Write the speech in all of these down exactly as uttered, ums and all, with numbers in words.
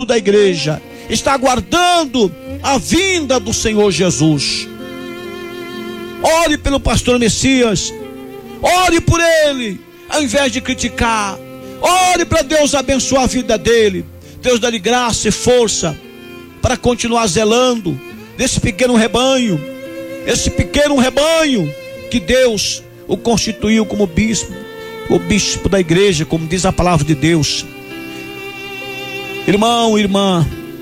da igreja, está aguardando a vinda do Senhor Jesus. Ore pelo pastor Messias, ore por ele, ao invés de criticar. Ore para Deus abençoar a vida dele. Deus dá-lhe graça e força para continuar zelando desse pequeno rebanho, esse pequeno rebanho que Deus o constituiu como bispo, o bispo da igreja, como diz a palavra de Deus. Irmão, irmã,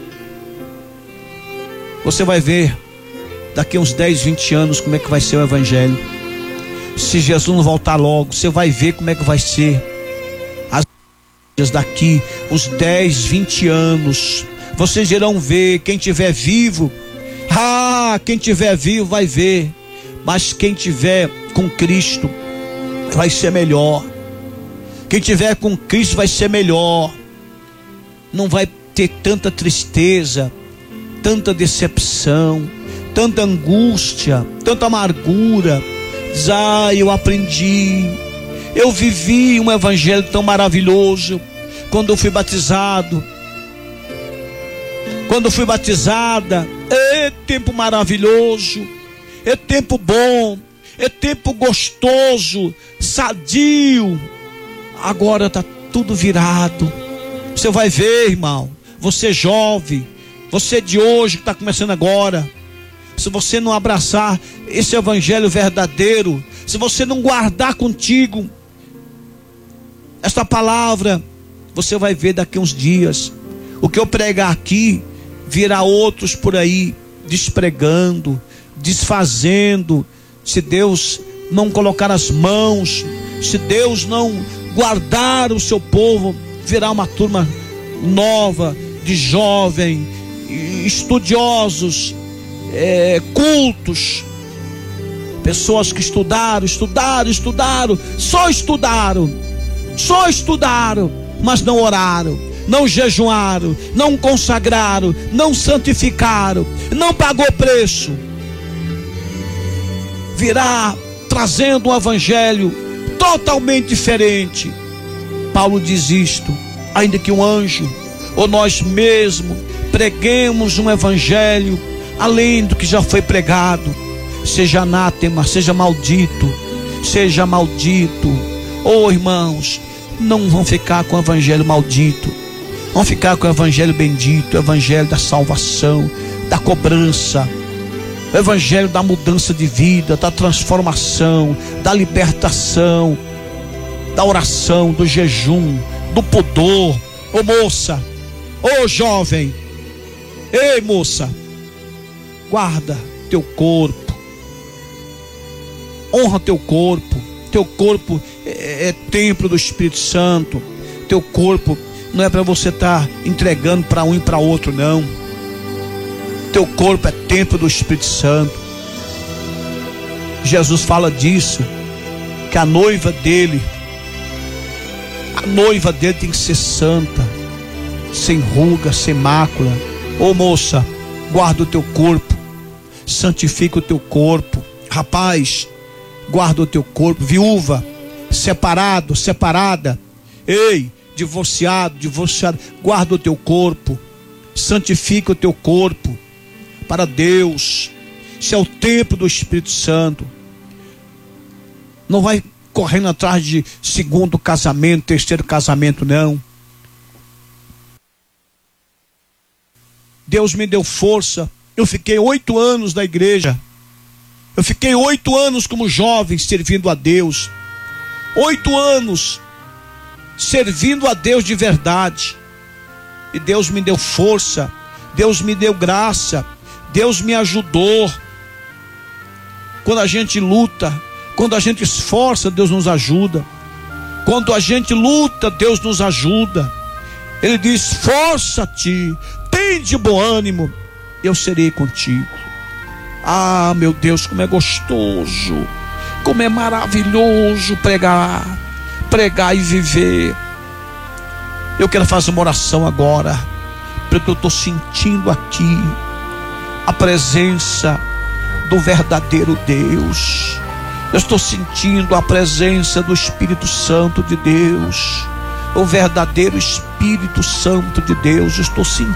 você vai ver daqui uns dez, vinte anos como é que vai ser o evangelho. Se Jesus não voltar logo, você vai ver como é que vai ser as igrejas daqui uns dez, vinte anos. Vocês irão ver, quem tiver vivo, ah, quem tiver vivo vai ver, mas quem tiver com Cristo vai ser melhor. Quem tiver com Cristo vai ser melhor. Não vai ter tanta tristeza, tanta decepção, tanta angústia, tanta amargura. Diz, ah, eu aprendi, eu vivi um evangelho tão maravilhoso quando eu fui batizado. Quando eu fui batizada, é tempo maravilhoso, é tempo bom, é tempo gostoso, sadio. Agora está tudo virado. Você vai ver, irmão, você jovem, você de hoje que está começando agora, se você não abraçar esse evangelho verdadeiro, se você não guardar contigo esta palavra, você vai ver daqui uns dias o que eu pregar aqui virá outros por aí despregando, desfazendo. Se Deus não colocar as mãos, se Deus não guardar o seu povo, virá uma turma nova de jovens, estudiosos, é, cultos, pessoas que estudaram, estudaram, estudaram, só estudaram, só estudaram, mas não oraram, não jejuaram, não consagraram, não santificaram, não pagou preço. Virá trazendo um evangelho totalmente diferente. Paulo diz isto: ainda que um anjo ou nós mesmos preguemos um evangelho além do que já foi pregado, seja anátema, seja maldito, seja maldito. Oh, irmãos, não vão ficar com o evangelho maldito, vão ficar com o evangelho bendito, o evangelho da salvação, da cobrança, o evangelho da mudança de vida, da transformação, da libertação, da oração, do jejum, do pudor. Ô moça, ô jovem, ei moça, guarda teu corpo, honra teu corpo. Teu corpo é, é templo do Espírito Santo. Teu corpo não é para você estar tá entregando para um e para outro, não. Teu corpo é templo do Espírito Santo. Jesus fala disso, que a noiva dele, a noiva dele tem que ser santa, sem ruga, sem mácula. Ô moça, guarda o teu corpo, santifica o teu corpo. Rapaz, guarda o teu corpo. Viúva, separado, separada, ei, divorciado, divorciado, guarda o teu corpo, santifica o teu corpo para Deus. Isso é o templo do Espírito Santo. Não vai correndo atrás de segundo casamento, terceiro casamento, não. Deus me deu força. Eu fiquei oito anos na igreja. Eu fiquei oito anos como jovem servindo a Deus. Oito anos servindo a Deus de verdade. E Deus me deu força. Deus me deu graça. Deus me ajudou. Quando a gente luta, quando a gente esforça, Deus nos ajuda. Quando a gente luta, Deus nos ajuda. Ele diz: esforça-te, tem de bom ânimo, eu serei contigo. Ah, meu Deus, como é gostoso, como é maravilhoso pregar, pregar e viver. Eu quero fazer uma oração agora, porque eu estou sentindo aqui a presença do verdadeiro Deus. Eu estou sentindo a presença do Espírito Santo de Deus, o verdadeiro Espírito Santo de Deus. Eu estou sentindo